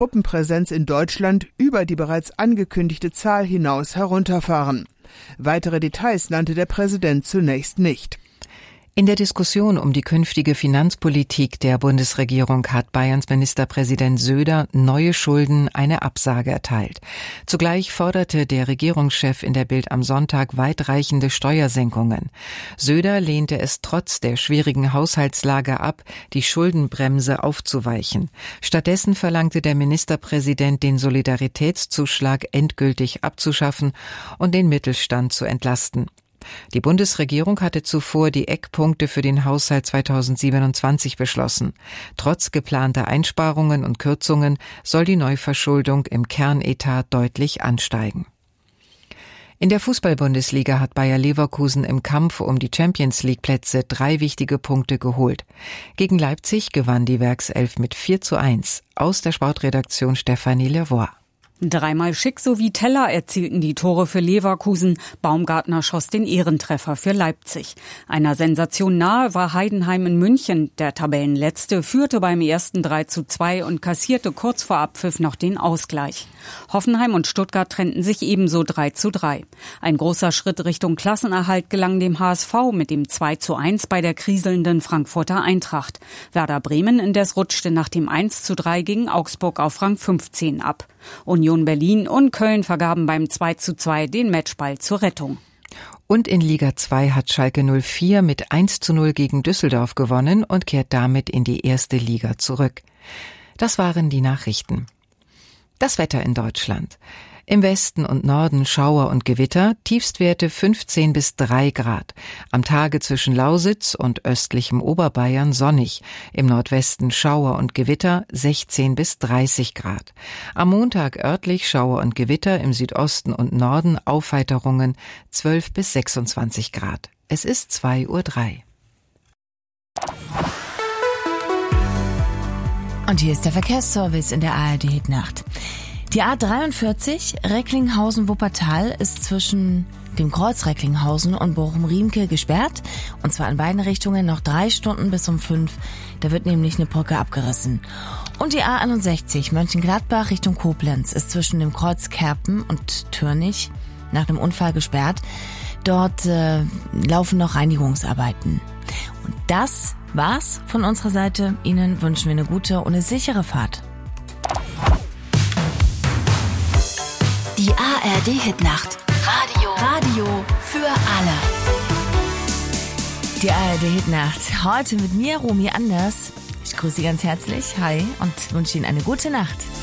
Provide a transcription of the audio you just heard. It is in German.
Truppenpräsenz in Deutschland über die bereits angekündigte Zahl hinaus herunterfahren. Weitere Details nannte der Präsident zunächst nicht. In der Diskussion um die künftige Finanzpolitik der Bundesregierung hat Bayerns Ministerpräsident Söder neue Schulden eine Absage erteilt. Zugleich forderte der Regierungschef in der Bild am Sonntag weitreichende Steuersenkungen. Söder lehnte es trotz der schwierigen Haushaltslage ab, die Schuldenbremse aufzuweichen. Stattdessen verlangte der Ministerpräsident, den Solidaritätszuschlag endgültig abzuschaffen und den Mittelstand zu entlasten. Die Bundesregierung hatte zuvor die Eckpunkte für den Haushalt 2027 beschlossen. Trotz geplanter Einsparungen und Kürzungen soll die Neuverschuldung im Kernetat deutlich ansteigen. In der Fußball-Bundesliga hat Bayer Leverkusen im Kampf um die Champions-League-Plätze 3 wichtige Punkte geholt. Gegen Leipzig gewann die Werkself mit 4:1. Aus der Sportredaktion Stefanie Levois. Dreimal Schick sowie Teller erzielten die Tore für Leverkusen. Baumgartner schoss den Ehrentreffer für Leipzig. Einer Sensation nahe war Heidenheim in München. Der Tabellenletzte führte beim ersten 3:2 und kassierte kurz vor Abpfiff noch den Ausgleich. Hoffenheim und Stuttgart trennten sich ebenso 3:3. Ein großer Schritt Richtung Klassenerhalt gelang dem HSV mit dem 2:1 bei der kriselnden Frankfurter Eintracht. Werder Bremen indes rutschte nach dem 1:3 gegen Augsburg auf Rang 15 ab. Union Berlin und Köln vergaben beim 2:2 den Matchball zur Rettung. Und in Liga 2 hat Schalke 04 mit 1:0 gegen Düsseldorf gewonnen und kehrt damit in die erste Liga zurück. Das waren die Nachrichten. Das Wetter in Deutschland. Im Westen und Norden Schauer und Gewitter, Tiefstwerte 15 bis 3 Grad. Am Tage zwischen Lausitz und östlichem Oberbayern sonnig. Im Nordwesten Schauer und Gewitter 16 bis 30 Grad. Am Montag örtlich Schauer und Gewitter, im Südosten und Norden Aufheiterungen 12 bis 26 Grad. Es ist 2:03 Uhr. Und hier ist der Verkehrsservice in der ARD-Hitnacht. Die A43 Recklinghausen-Wuppertal ist zwischen dem Kreuz Recklinghausen und Bochum-Riemke gesperrt. Und zwar in beiden Richtungen noch 3 Stunden bis um 5. Da wird nämlich eine Brücke abgerissen. Und die A61 Mönchengladbach Richtung Koblenz ist zwischen dem Kreuz Kerpen und Türnich nach dem Unfall gesperrt. Dort laufen noch Reinigungsarbeiten. Und das war's von unserer Seite. Ihnen wünschen wir eine gute und eine sichere Fahrt. Die ARD-Hitnacht. Radio für alle. Die ARD-Hitnacht. Heute mit mir, Romy Anders. Ich grüße Sie ganz herzlich. Hi und wünsche Ihnen eine gute Nacht.